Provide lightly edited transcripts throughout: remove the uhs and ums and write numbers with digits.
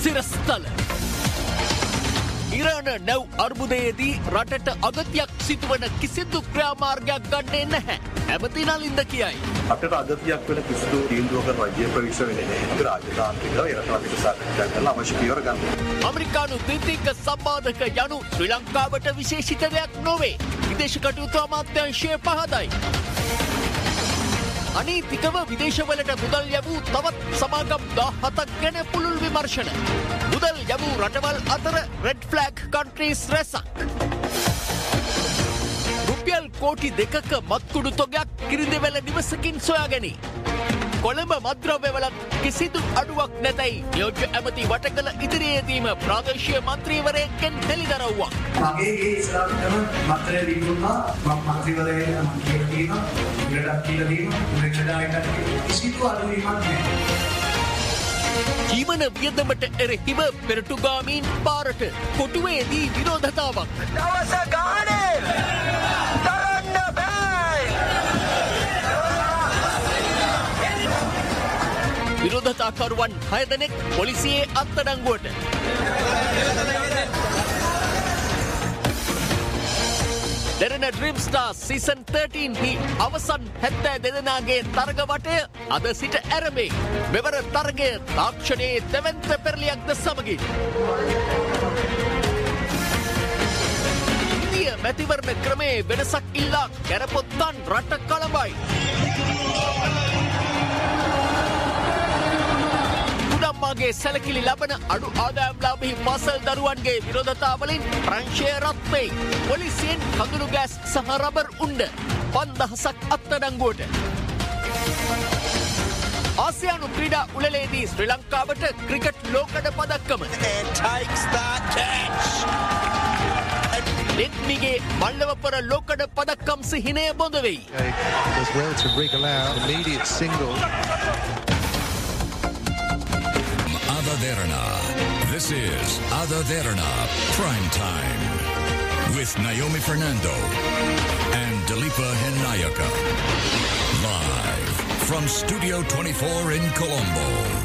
සිරස්තල. ඉරාන නැව් අර්බුදයේදී රටට අගතියක් සිදුවන කිසිදු ක්‍රියාමාර්ගයක් ගන්නේ නැහැ. ඇමති නලින්ද කියයි. රටට අගතියක් වෙන කිසිදු තීන්දුවක රජය ප්‍රවිෂ්ඨ වෙන්නේ නැහැ. රාජතාන්ත්‍රිකව ඒ රට අපිට සාකච්ඡා කරලා අවශ්‍ය පියවර ගන්න. අමරිකානු ද්විතීයික සම්බාධක යනු ශ්‍රී ලංකාවට විශේෂිත දෙයක් නොවේ. විදේශ කටයුතු අමාත්‍යාංශය පහදයි. අනීතිකව විදේශවලට මුදල් යවූ තවත් සමාගම් 17ක් ගැන පුළුල් විමර්ශන. මුදල් යවූ රටවල් අතර රෙඩ් ෆ්ලැග් කන්ට්‍රීස් රැසක්. රුපියල් කෝටි 2ක මත්කුඩු තොගයක් කිරිඳිවැල නිවසකින් සොයාගැනී. කොළඹ මත්ද්‍රව්‍යවලත් කිසිදු අඩුවක් නැතයි නියෝජ්‍ය ඇමති වටකළ ඉදිරියේදීම ප්‍රාදේශීය මන්ත්‍රීවරයෙක්ගෙන් හෙළිදරව්වක්. මගේ ඒ ඉස්ලාම්කම මත්‍රේ දීුණා මම මන්ත්‍රීවරයෙක් නම් කියලා තියෙනවා උඩටත් කියලා තියෙනවා උඩටට කිසිදු අඩුවීමක් නැහැ. ජීවන වියදමට එරෙහිව පෙරටුගාමීන් පාරට කොටුවේදී විරෝධතාවක්. දවස ගානේ තරන්න බෑ. විරෝධතාකරුවන් 6 දෙනෙක් පොලිසියේ අත්අඩංගුවට. දෙරණ ඩ්‍රීම් ස්ටාර් සීසන් 13 හි අවසන් 72 දෙනාගේ තරග වටය අද සිට ඇරඹේ. මෙවර තරගය තාක්ෂණයේ දෙවන්ත පෙරලියක්ද සමගින්. ඉන්දිය මැතිවරණ ක්‍රමේ වෙනසක් ඉල්ලා කැරපොත්තන් රට කලබයි. කුඩම්මාගේ සැලකිලි ලබන අඩු ආදායම්ලාභී පාසල් දරුවන්ගේ විරෝධතාවලින් ප්‍රංශය රත් වෙයි. පොලිසියෙන් කඳුළු ගෑස් සහ රබර් උණ්ඩ 5000ක් අත්අඩංගුවට. ආසියානු ක්‍රීඩා උළෙලේදී ශ්‍රී ලංකාවට ක්‍රිකට් ලෝකඩ පදක්කම. ලෙක්මිගේ මල්ලවපොර ලෝකඩ පදක්කම් සිහිනය බොඳ වෙයි. As well to wriggle out immediate single. Ada Derana. This is Ada Derana Prime Time with Naomi Fernando and Dalipa Henayaka. Live from Studio 24 in Colombo.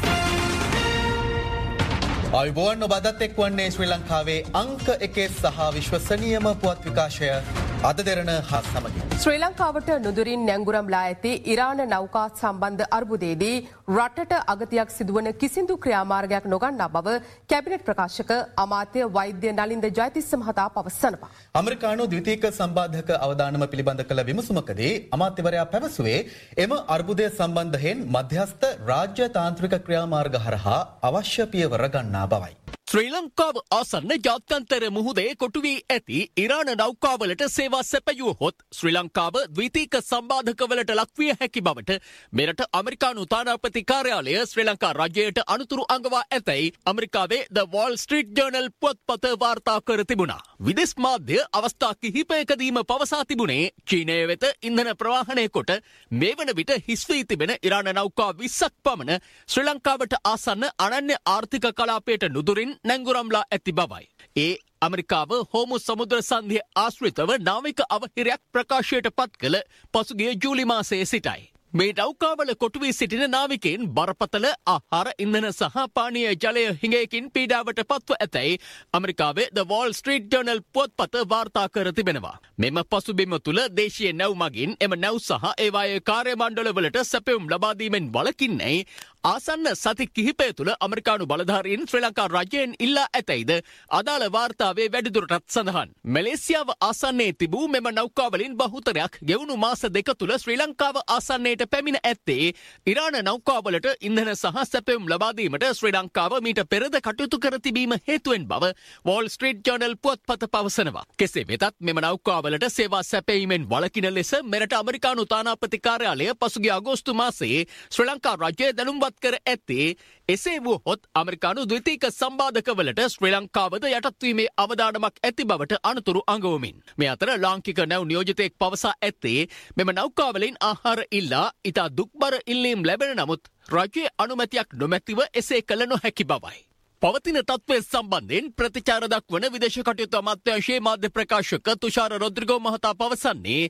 අයිබෝන් ඔබදත් එක්වන්නේ ශ්‍රී ලංකාවේ අංක 1 සහ විශ්වසනීයම පුවත් විකාශය අද දෙරණ හා සමගින්. ශ්‍රී ලංකාවට නුදුරින් නැංගුරම්ලා ඇති ඉරාන නෞකා සම්බන්ධ අර්බුදයේදී රටට අගතියක් සිදුවන කිසිදු ක්‍රියාමාර්ගයක් නොගන්නා බව කැබිනට් ප්‍රකාශක අමාත්‍ය වෛද්‍ය නලින්ද ජයතිස්ස මහතා පවසනවා. අමරිකානු ද්විතීයික සම්බාධක අවදානම පිළිබඳ කළ විමසුමකදී අමාත්‍යවරයා පැවසුවේ එම අර්බුදය සම්බන්ධයෙන් මධ්‍යස්ථ රාජ්‍ය තාන්ත්‍රික ක්‍රියාමාර්ග හරහා අවශ්‍ය පියවර ගන්නා බවයි. ශ්‍රී ලංකාව ආසන්න ජාත්‍යන්තර මුහුදේ කොටු වී ඇති ඉරාන නෞකාවලට සේවා සැපයුවහොත් ශ්‍රී ලංකාව ද්විතීයික සම්බාධකවලට ලක්විය හැකි බවට මෙරට අමරිකානු තානාපති කාර්යාලය ශ්‍රී ලංකා රජයට අනුතුරු අඟවා ඇතැයි අමරිකාවේ ද වෝල් ස්ට්‍රීට් ජර්නල් පුවත්පත වාර්තා කර තිබුණා. විදෙස් මාධ්‍ය අවස්ථා කිහිපයකදීම පවසා තිබුණේ චීනය වෙත ඉන්ධන ප්‍රවාහනය කොට මේ වන විට හිස් වී තිබෙන ඉරාන නෞකා 20ක් පමණ ශ්‍රී ලංකාවට ආසන්න අනන්‍ය ආර්ථික කලාපයට නුදුරින් නැංගුරම්ලා ඇති බවයි. ඒ අමරිකාව හෝමු සමුද්‍ර සන්ධිය ආශ්‍රිතව නාවික අවහිරයක් ප්‍රකාශයට පත් කළ පසුගිය ජූලි මාසයේ සිටයි. මේ නෞකාවල කොටු වී සිටින නාවිකයින් බරපතල ආහාර ඉන්ධන සහ පානීය ජලය හිඟයකින් පීඩාවට පත්ව ඇතැයි අමරිකාවේ ද වෝල් ස්ට්‍රීට් ජර්නල් පුවත්පත වාර්තා කර තිබෙනවා. මෙම පසුබිම තුළ දේශීය නැව් මගින් එම නැව් සහ ඒවායේ කාර්ය මණ්ඩලවලට සැපයුම් ලබා දීමෙන් වළකින්නේ ආසන්න සති කිහිපය තුළ අමරිකානු බලධාරීන් ශ්‍රී ලංකා රජයෙන් ඉල්ලා ඇතැයිද අදාළ වාර්තාවේ වැඩිදුරටත් සඳහන්. මැලේසියාව ආසන්නයේ තිබූ මෙම නෞකාවලින් බහුතරයක් ගෙවුණු මාස දෙක තුළ ශ්‍රී ලංකාව ආසන්නයට පැමිණ ඇත්තේ ඉරාන නෞකාවලට ඉන්ධන සහ සැපයුම් ලබා දීමට ශ්‍රී ලංකාව මීට පෙරද කටයුතු කර තිබීම හේතුවෙන් බව වෝල් ස්ට්‍රීට් ජර්නල් පුවත්පත පවසනවා. කෙසේ වෙතත් මෙම නෞකාවලට සේවා සැපයීමෙන් වළකින ලෙස මෙරට අමරිකානු තානාපති කාර්යාලය පසුගිය අගෝස්තු මාසයේ ශ්‍රී ලංකා රජය දැනුම්පත් කර ඇත්තේ එසේ වුවහොත් අමරිකානු ද්විතීයික සම්බාධකවලට ශ්‍රී ලංකාවද යටත්වීමේ අවදානමක් ඇති බවට අනතුරු අඟවමින්. මේ අතර ලාංකික නැව් නියෝජිතයෙක් පවසා ඇත්තේ මෙම නෞකාවලින් ආහාර ඉල්ලා ඉතා දුක්බර ඉල්ලීම් ලැබෙන නමුත් රජයේ අනුමැතියක් නොමැතිව එසේ කළ නොහැකි බවයි. පවතින තත්ත්වය සම්බන්ධයෙන් ප්‍රතිචාර දක්වන විදේශ කටයුතු අමාත්‍යාංශයේ මාධ්‍ය ප්‍රකාශක තුෂාර රොද්රිගෝ මහතා පවසන්නේ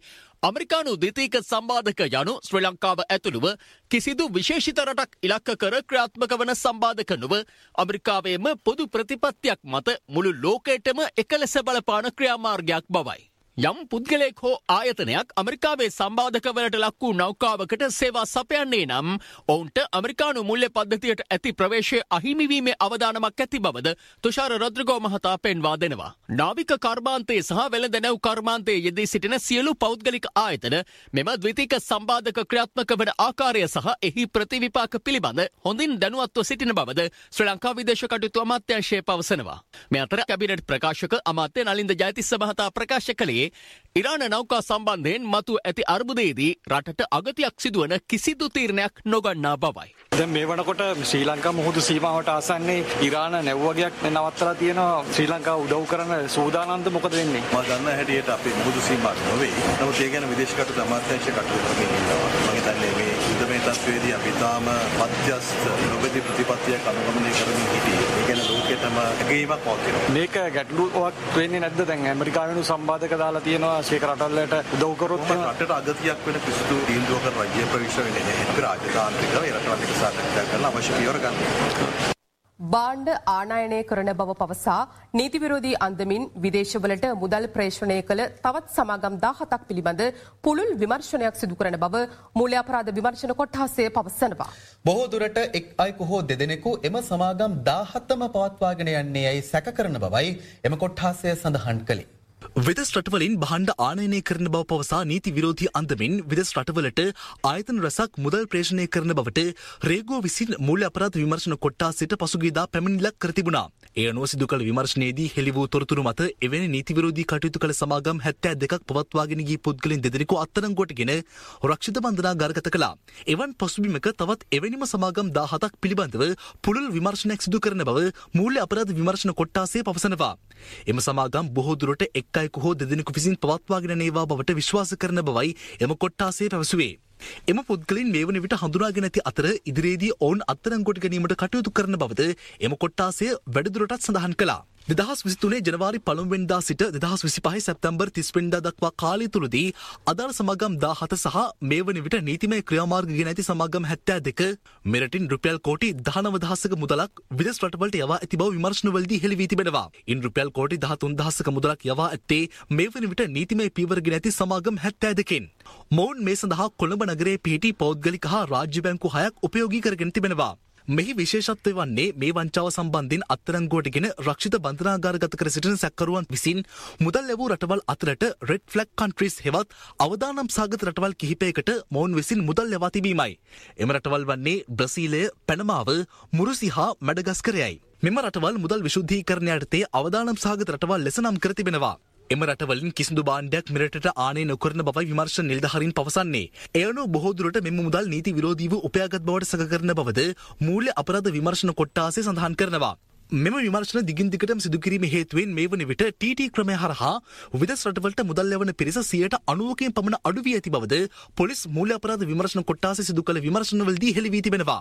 අමරිකානු ද්විතීක සම්බාධක යනු ශ්‍රී ලංකාව ඇතුළුව කිසිදු විශේෂිත රටක් ඉලක්ක කර ක්‍රියාත්මක වන සම්බාධක නොව අමරිකාවේම පොදු ප්‍රතිපත්තියක් මත මුළු ලෝකයටම එකලෙස බලපාන ක්‍රියාමාර්ගයක් බවයි. යම් පුද්ගලයෙක් හෝ ආයතනයක් අමරිකාවේ සම්බාධකවලට ලක් වූ නෞකාවකට සේවා සපයන්නේ නම් ඔවුන්ට අමරිකානු මුල්‍ය පද්ධතියට ඇති ප්‍රවේශය අහිමිවීමේ අවදානමක් ඇති බවද තුෂාර රොද්රිගෝ මහතා පෙන්වා දෙනවා. නාවික කර්මාන්තයේ සහ වෙළඳ නැව් කර්මාන්තයේ යෙදී සිටින සියලු පෞද්ගලික ආයතන මෙම ද්විතීක සම්බාධක ක්‍රියාත්මක වන ආකාරය සහ එහි ප්‍රතිවිපාක පිළිබඳ හොඳින් දැනුවත්ව සිටින බවද ශ්‍රී ලංකා විදේශ කටයුතු අමාත්‍යාංශය පවසනවා. මේ අතර කැබිනට් ප්‍රකාශක අමාත්‍ය නලින්ද ජයතිස්ස මහතා ප්‍රකාශ කළේ ඉරාන නෞකා සම්බන්ධයෙන් මතු ඇති අර්බුදයේදී රටට අගතියක් සිදුවන කිසිදු තීරණයක් නොගන්නා බවයි. දැන් මේ වනකොට ශ්‍රී ලංකා මුහුදු සීමාවට ආසන්නේ ඉරාන නැව්වගයක් නවත්තලා තියෙනවා. ශ්‍රී ලංකාව උදව් කරන සූදානම්ද මොකද වෙන්නේ? මම දන්න හැටියට අපේ මුහුදු සීමාව නොවේ. නමුත් ඒ ගැන විදේශ කටයුතු අමාත්‍යාංශය කටයුතු කරමින් ඉන්නවා. මම හිතන්නේ මේ යුද්ධමය තත්ත්වයේදී අපි තාම මධ්‍යස්ථ නොබෙදි ප්‍රතිපත්තියක් අනුගමනය කරමින් සිටියේ. ඒ ගැන ලෝකෙටම ඇගීමක් පවතිනවා. මේක ගැටලුවක් වෙන්නේ නැද්ද? දැන් ඇමරිකාවෙනු සම්බාධක දාලා තියෙනවා ශේක රටවලට උදව් කරොත් රටට අගතියක් වෙන කිසිදු තීන්දුවක රාජ්‍ය ප්‍රවිෂ්ඨ වෙන්නේ නැහැ. ඒක රාජතාන්ත්‍රිකව ඒ රටවල් එක්ක සාකච්ඡා කරලා අවශ්‍ය පියවර ගන්නවා. බාණ්ඩ ආනයනය කරන බව පවසා නීති විරෝධී අන්දමින් විදේශවලට මුදල් ප්‍රේෂණය කළ තවත් සමාගම් 17ක් පිළිබඳ පුළුල් විමර්ශනයක් සිදු කරන බව මූල්‍ය අපරාධ විමර්ශන කොට්ඨාසය පවසනවා. බොහෝ දුරට එක් අයෙකු හෝ දෙදෙනෙකු එම සමාගම් 17ම පවත්වාගෙන යන්නේ යයි සැක කරන බවයි එම කොට්ඨාසය සඳහන් කළේ. විදෙස් රටවලින් භාණ්ඩ ආනයනය කරන බව පවසා නීති විරෝධී අන්දමින් විදෙස් රටවලට ආයතන රැසක් මුදල් ප්‍රේෂණය කරන බවට රේගුව විසින් මූල්‍ය අපරාධ විමර්ශන කොට්ටාසයට පසුගියදා පැමිණිල්ලක් කර තිබුණා. ඒ අනුව සිදු කළ විමර්ශනයේදී හෙළි වූ තොරතුරු මත එවැනි නීති විරෝධී කටයුතු කළ සමාගම් 72ක් පවත්වාගෙන ගිය පුද්ගලයන් දෙදෙනෙකු අත්අඩංගුවටගෙන රක්ෂිත බන්ධනාගාරගත කළා. එවන් පසුබිමක තවත් එවැනිම සමාගම් 17ක් පිළිබඳව පුළුල් විමර්ශනයක් සිදු කරන බව මූල්‍ය අපරාධ විමර්ශන කොට්ටාසය පවසනවා. එම සමාගම් බොහෝ දුරට එක් අයෙකු හෝ දෙදෙනෙකු විසින් පවත්වාගෙන ඒවා බවට විශ්වාස කරන බවයි එම කොට්ටාසය පැවසුවේ. එම පුද්ගලයන් මේ වන විට හඳුනාගෙන ඇති අතර ඉදිරියේදී ඔවුන් අත්අඩංගුවට ගැනීමට කටයුතු කරන බවද එම කොට්ටාසය වැඩිදුරටත් සඳහන් කළා. 2023 ජනවාරි 1 වෙනිදා සිට 2025 සැප්තැම්බර් 30 වෙනිදා දක්වා කාලය තුලදී අදාළ සමාගම් 17 සහ මේ වන විට නීතිමය ක්‍රියාමාර්ග ගෙන ඇති සමාගම් 72 මෙරටින් රුපියල් කෝටි 19000ක මුදලක් විදේශ රටවලට යවා ඇති බව විමර්ශනවලදී හෙළි වී තිබෙනවා. ඉන් රුපියල් කෝටි 13000ක මුදලක් යවා ඇත්තේ මේ වන විට නීතිමය පියවර ගෙන ඇති සමාගම් 72කින්. මොවුන් මේ සඳහා කොළඹ නගරයේ පිහිටි පෞද්ගලික හා රාජ්‍ය බැංකු 6ක් උපයෝගී කරගෙන තිබෙනවා. මෙහි විශේෂත්වය වන්නේ මේ වංචාව සම්බන්ධයෙන් අත්අඩංගුවටගෙන රක්ෂිත බන්ධනාගාරගත කර සිටින සැකකරුවන් විසින් මුදල් ලැබූ රටවල් අතරට රෙඩ් ෆ්ලැග් කන්ට්‍රීස් හෙවත් අවදානම් සාගත රටවල් කිහිපයකට මොවුන් විසින් මුදල් ලැබා තිබීමයි. එම රටවල් වන්නේ බ්‍රසීලය, පැනමාව, මුරුසි හා මැඩගස්කරයයි. මෙම රටවල් මුදල් විශුද්ධීකරණය යටතේ අවදානම් සාගත රටවල් ලෙස නම් කර තිබෙනවා. එම රටවලින් කිසිදු භාණ්ඩයක් මෙරටට ආනය නොකරන බවයි විමර්ශන නිලධාරීන් පවසන්නේ. ඒ අනුව බොහෝ දුරට මෙම මුදල් නීති විරෝධීව උපයාගත් බවට සැක කරන බවද මූල්‍ය අපරාධ විමර්ශන කොට්ටාසය සඳහන් කරනවා. මෙම විමර්ශන දිගින් දිගටම සිදු කිරීමේ හේතුවෙන් මේ වන විට TT ක්‍රමය හරහා විදේශ රටවලට මුදල් ලැබෙන පිරිස 90%කින් පමණ අඩු වී ඇති බවද පොලිස් මූල්‍ය අපරාධ විමර්ශන කොට්ටාසය සිදු කළ විමර්ශනවලදී හෙළි වී තිබෙනවා.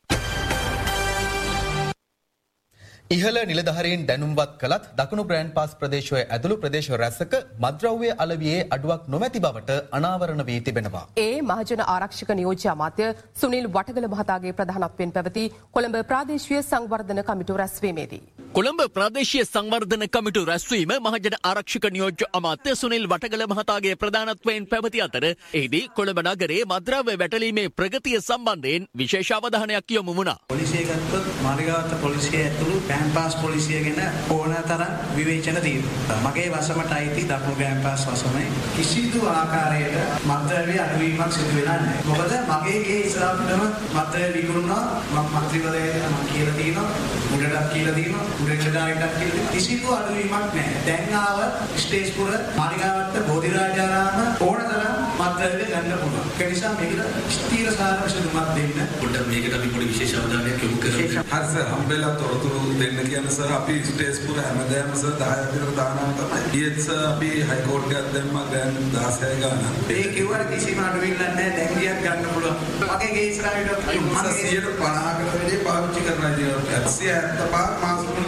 ඉහළ නිලධාරීන් දැනුම්වත් කළත් දකුණු ග්‍රෑන්ඩ් පාස් ප්‍රදේශයේ ඇතුළු ප්‍රදේශ රැසක මද්‍රව්‍ය අලවියේ අඩුවක් නොමැති බවට අනාවරණ වී තිබෙනවා. ඒ මහජන ආරක්ෂක නියෝජ්‍ය අමාත්‍ය සුනිල් වටගල මහතාගේ ප්‍රධානත්වයෙන් පැවති කොළඹ ප්‍රාදේශීය සංවර්ධන කමිටු රැස්වීමේදී කොළඹ ප්‍රාදේශීය සංවර්ධන කමිටු රැස්වීම මහජන ආරක්ෂක නියෝජ්‍ය අමාත්‍ය සුනිල් වටගල මහතාගේ ප්‍රධානත්වයෙන් පැවති අතර එහිදී කොළඹ නගරයේ මද්‍රව්‍ය වැටලීමේ ප්‍රගතිය සම්බන්ධයෙන් විශේෂ අවධානයක් යොමු වුණා. පොලිසිය ගත්තොත් මාළිගාවත පොලිසිය ඇතුළු ග්‍රෑන්ඩ් පොලිසිය ගැන ඕන තරම් විවේචන තියෙනවා. මගේ වසමට අයිති දකුණු ග්‍රෑන්ඩ් පාස් වසමේ කිසිදු ආකාරයක මද්ද්‍රව්‍ය අඩුවීමක් සිදු වෙලා නැහැ. මොකද මගේ ගේ ඉස්සරහටම මද්ද්‍රව්‍ය විකුණුණා මම මන්ත්‍රීවරයාට මම කියලා තියෙනවා උඩටත් කියලා තියෙනවා උඩේචදායටත් කියලා කිසිදු අඩුවීමක් නැහැ. දැන් ආව ස්ටේජ්පුර මාළිගාවත බෝධිරාජාරාම ඕන තරම් මද්ද්‍රව්‍ය ගන්න පුළුවන්. ඒ නිසා මේකට ස්ථීර සාරාංශ දුමක් දෙන්න. පොඩ්ඩක් මේකට අපි පොඩි විශේෂ අවධානයක් යොමු කරමු. හරි සර් හම්බෙලා තොරතුරු දෙන්න කියන්නේ සර් අපි ස්ටේජ්පුර හැමදාම සර් 10ක් විතර දානවා තමයි. ඊයේත් සර් අපි හයි කෝට්ටයක් දැම්මා ග්‍රෑන්ඩ් 16 ගානක්. ඒ කිව්වට කිසිම අඩුවීමක් නැහැ. දැන් ගියක් ගන්න පුළුවන්. මගේ ගේ ඉස්සරහට මම 150කට වැඩි පාවිච්චි කරනවා ඉතින් 175 මාසෙකට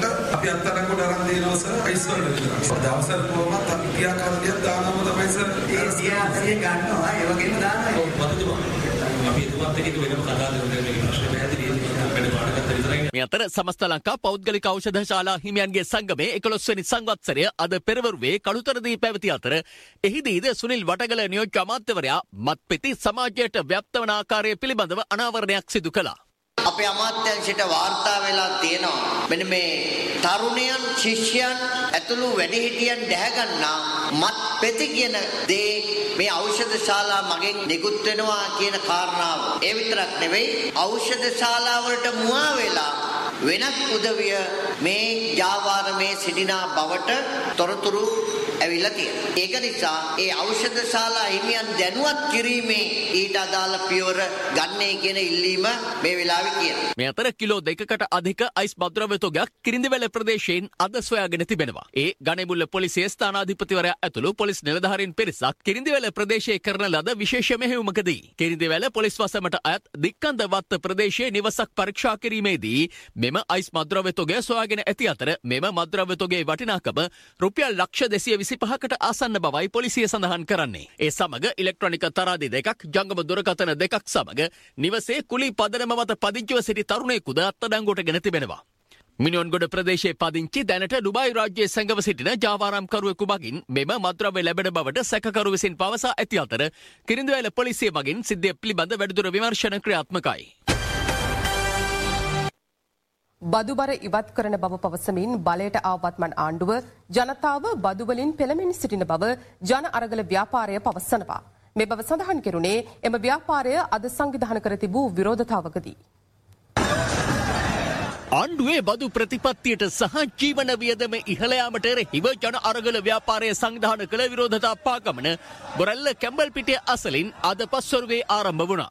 අපි අත්අඩංගුවට අරන් දෙනවා සර් අයිස් වලට විතරයි. දවසට කොහොමද අපි ක්‍රියාකාරීත්වය දානම තමයි සර්. ඒ සියාසිය ගන්නවා ඒ වගේම දානවා. ඔව් මතකද අපි එතුමාත් එක්ක වෙනම කතා කරනවා මේ ප්‍රශ්නේ පැහැදිලි වෙන පාඩකත් විතරයි. මේ අතර සමස්ත ලංකා පෞද්ගලික ඖෂධ ශාලා හිමියන්ගේ සංගමේ 11 වෙනි සංවත්සරය අද පෙරවරුවේ කළුතරදී පැවති අතර එහිදීද සුනිල් වටගල නියෝජ්‍ය අමාත්‍යවරයා මත්පෙති සමාජයට ව්‍යාප්ත වන ආකාරය පිළිබඳව අනාවරණයක් සිදු කළා. අපේ අමාත්‍යාංශයට වාර්තා වෙලා තියෙනවා මෙන්න මේ තරුණයන් ශිෂ්‍යයන් ඇතුළු වැඩිහිටියන් දැහැගන්නා මත්පෙති කියන දේ මේ ඖෂධ ශාලා මගෙන් නිකුත් වෙනවා කියන කාරණාව. ඒ විතරක් නෙවෙයි ඖෂධ ශාලා වලට මුවා වෙලා වෙනත් උදවිය මේ ජාවාරමේ සිටිනා බවට තොරතුරු ඇවිල්ලා තියෙනවා. ඒක නිසා ඒ ඖෂධ ශාලා හිමියන් දැනුවත් කිරීමේ ඊට අදාළ පියවර ගන්නයි කියන ඉල්ලීම මේ වෙලාවේ කියනවා. මේ අතර කිලෝ 2කට අධික අයිස් මද්‍රව්‍ය තොගයක් කිරිඳිවැල ප්‍රදේශයෙන් අද සොයාගෙන තිබෙනවා. ඒ ගණේමුල්ල පොලිසිය ස්ථානාධිපතිවරයා ඇතුළු පොලිස් නිලධාරීන් පිරිසක් කිරිඳිවැල ප්‍රදේශයේ කරන ලද විශේෂ මෙහෙයුමකදී කිරිඳිවැල පොලිස් වසමට අයත් දික්කන්ද වත්ත ප්‍රදේශයේ නිවසක් පරීක්ෂා කිරීමේදී මෙම අයිස් මද්‍රව්‍ය තොගය සොයාගෙන ඇති අතර මෙම මද්‍රව්‍ය තොගේ වටිනාකම රුපියල් ලක්ෂ 225කට ආසන්න බවයි පොලිසිය සඳහන් කරන්නේ. ඒ සමග ඉලෙක්ට්‍රොනික තරාදි දෙකක් ජංගම දුරකථන දෙකක් සමග නිවසේ කුලී පදනම මත පදිංචිව සිටි තරුණයෙකුද අත්අඩංගුවට ගෙන තිබෙනවා. මිනිඔන්ගොඩ ප්‍රදේශයේ පදිංචි දැනට ඩුබායි රාජ්‍යයේ සැඟව සිටින ජාවාරම්කරුවෙකු මගින් මෙම මද්‍රව්‍ය ලැබෙන බවට සැකකරු විසින් පවසා ඇති අතර කිරිඳිවැල පොලිසිය මගින් සිද්ධිය පිළිබඳ වැඩිදුර විමර්ශන ක්‍රියාත්මකයි. බදුබර ඉවත් කරන බව පවසමින් බලයට ආවත්මන් ආණ්ඩුව ජනතාව බදුවලින් පෙළමින් සිටින බව ජන අරගල ව්‍යාපාරය පවසනවා. මේ බව සඳහන් කෙරුණේ එම ව්‍යාපාරය අද සංවිධානය කර තිබූ විරෝධතාවකදී. ආණ්ඩුවේ බදු ප්‍රතිපත්තියට සහ ජීවන වියදම ඉහළ යාමට එරෙහිව ජන අරගල ව්‍යාපාරය සංවිධානය කළ විරෝධතා පාගමන බොරැල්ල කැම්බල් පිටිය අසලින් අද පස්වරුවේ ආරම්භ වුණා.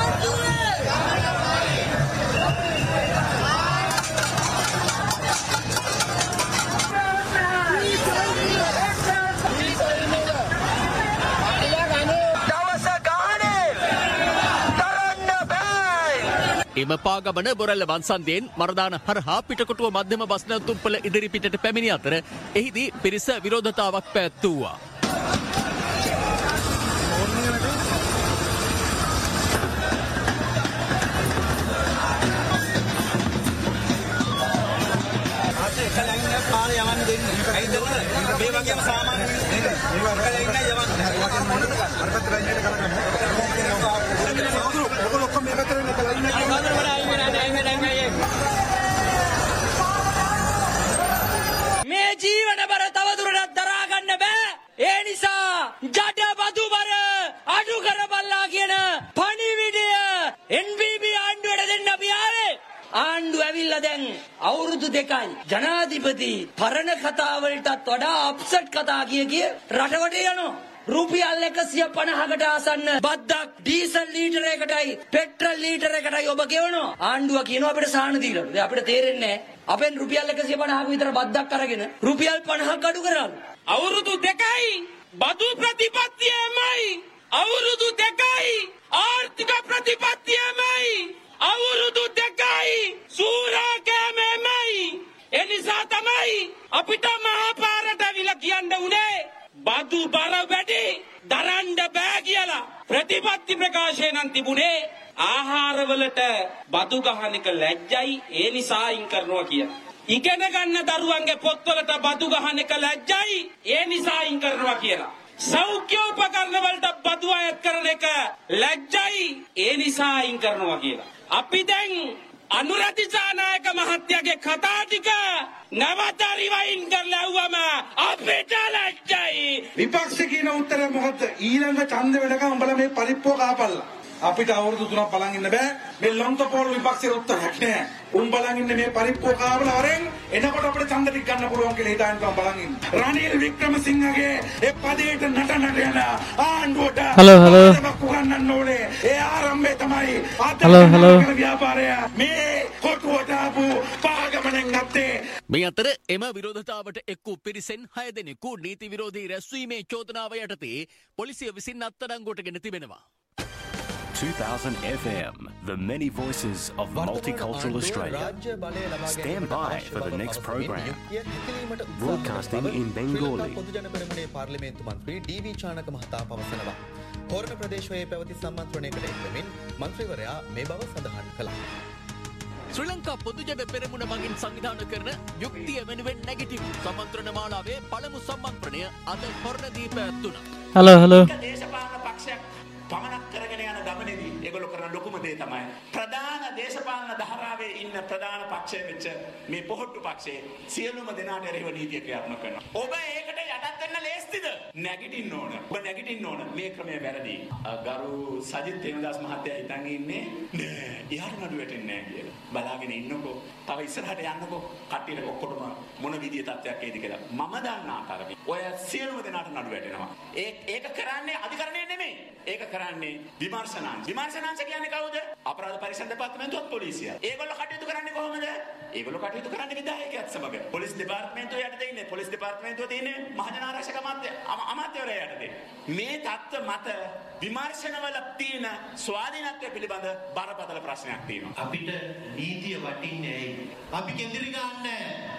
එම පාගමන බොරැල්ල වන්සන්දයෙන් මරදාන හරහා පිටකොටුව මධ්‍යම බස් නැවතුම්පල ඉදිරිපිටට පැමිණි අතර එහිදී පිරිස විරෝධතාවක් පැවැත්වුවා. මේ ජීවන බර තවදුරටත් දරා ගන්න බෑ. ඒ නිසා ජඩ බදු බර අඩු කරපල්ලා කියන පණිවිඩය NBB ආණ්ඩුවට දෙන්න අපි ආවේ. ආණ්ඩුව ඇවිල්ලා දැන් අවුරුදු 2යි. ජනාධිපති පරණ කතා වලටත් වඩා අප්සෙට් කතා කිය රටවට යනවා. රුපියල් 150කට ආසන්න බද්දක් ඩීසල් ලීටරයකටයි පෙට්‍රල් ලීටරයකටයි ඔබ ගෙවනවා. ආණ්ඩුව කියනවා අපිට සාහන දීලා. දැන් අපිට තේරෙන්නේ නැහැ. අපෙන් රුපියල් 150ක විතර බද්දක් අරගෙන රුපියල් 50ක් අඩු කරාලු. අවුරුදු 2යි බදු ප්‍රතිපත්තියමයි. අවුරුදු 2යි ආර්ථික ප්‍රතිපත්තියමයි. අවුරුදු 2යි සූරා කෑමෙමයි. ඒ නිසා තමයි අපිට මහා පාරට අවිලා කියන්න උනේ බදු බර වැඩි දරන්න බෑ කියලා. ප්‍රතිපත්ති ප්‍රකාශය නම් තිබුණේ ආහාරවලට බදු ගහන එක ලැජ්ජයි ඒ නිසා අයින් කරනවා කියලා. ඉගෙන ගන්න දරුවන්ගේ පොත්වලට බදු ගහන එක ලැජ්ජයි ඒ නිසා අයින් කරනවා කියලා. සෞඛ්‍ය උපකරණ වලට බදු අයත් කරන එක ලැජ්ජයි ඒ නිසා අයින් කරනවා කියලා. අපි දැන් අනුරාධිසානායක මහත්තයාගේ කතා ටික නැවත රිවයින් කරලා ඇහුවම අපිට ලැජ්ජයි. විපක්ෂ කියන උත්තරය මොකද්ද? ඊළඟ ඡන්ද වෙනකම් උඹලා මේ පරිප්පුව කාපල්ලා. අපිට අවුරුදු 3ක් බලන් ඉන්න බෑ. මේ ලොන්තපෝල් විපක්ෂේ උත්තරයක් නෑ. උඹලන් ඉන්නේ මේ පරිප්පුව කාවලා වරෙන් එනකොට අපිට ඡන්ද ටික ගන්න පුළුවන් කියලා හිතාගෙන තමයි බලන් ඉන්නේ. රනිල් වික්‍රමසිංහගේ ඒ පදේට නටනට යන ආණ්ඩුවට හලෝ කරන්න ඕනේ. ඒ ආරම්භය තමයි හලෝ ව්‍යාපාරය මේ කොටුවට ආපු පාගමනෙන් ගත්තේ. මේ අතර එම විරෝධතාවට එක් වූ පිරිසෙන් 6 දෙනෙකු නීති විරෝධී රැස්වීමේ චෝදනාව යටතේ පොලිසිය විසින් අත්අඩංගුවට ගෙන තිබෙනවා. 2000 FM, the many voices of multicultural Australia. Stand by for the next program. Broadcasting in Bengali. පාර්ලිමේන්තු මන්ත්‍රී ඩී.වී. චානක මහතා පවසනවා. හෝරණ ප්‍රදේශයේ පැවති සම්මන්ත්‍රණයකට එක්වමින් මන්ත්‍රීවරයා මේ බව සඳහන් කළා. ශ්‍රී ලංකා පොදුජන පෙරමුණ මගින් සංවිධානය කරන යුක්තිය වෙනුවෙන් නැගිටිව් සමන්ත්‍රණ මාලාවේ පළමු සම්මන්ත්‍රණය අද හොරණදී පැවැත්වුණා. හලෝ දේශපාලන පක්ෂයක් පමණක් කරගෙන යන ගමනේදී ඒගොල්ලෝ කරන ලොකුම දේ තමයි ප්‍රධාන දේශපාලන ධාරාවේ ඉන්න ප්‍රධාන පක්ෂය වෙච්ච මේ පොහොට්ටු පක්ෂයේ සියලුම දෙනාට එරෙහිව නීතිය ක්‍රියාත්මක කරනවා. ඔබ ඒකට යටත් වෙන්න ලේස්තිද? නැගිටින්න ඕන. ඔබ නැගිටින්න ඕන. මේ ක්‍රමය වැරදි. ගරු සජිත් තේමදාස් මහත්තයා හිතන් ඉන්නේ නෑ එහාට නඩු වැටෙන්නේ නෑ කියලා. බලාගෙන ඉන්නකෝ. තව ඉස්සරහට යන්නකෝ. කට්ටියට ඔක්කොටම මොන විදිය තත්ත්වයක් එයිද කියලා. මම දන්න ආකාරයෙන් ඔය සියලුම දෙනාට නඩු වැටෙනවා. ඒක කරන්නේ අධිකරණය නෙමෙයි. ඒක කරන්නේ විමර්ශනාංශ. විමර්ශනාංශ කියන්නේ කවුද? අපරාධ පරීක්ෂණ දෙපාර්තමේන්තුවත් පොලිසිය. ඒගොල්ලෝ කටයුතු කරන්නේ කොහොමද? ඒගොල්ලෝ කටයුතු කරන්නේ විධායකයත් සමග. පොලිස් දෙපාර්තමේන්තුව යටතේ ඉන්නේ. පොලිස් දෙපාර්තමේන්තුව තියෙන්නේ මහජන ආරක්ෂක අමාත්‍යවරයා යටතේ. මේ தත්ත්ව මත විමර්ශනවල තියෙන ස්වාධීනත්වය පිළිබඳ බරපතල ප්‍රශ්නයක් තියෙනවා. අපිට නීතිය වටින්නේ ඇයි? අපි කෙන්දිරි ගන්නෑ.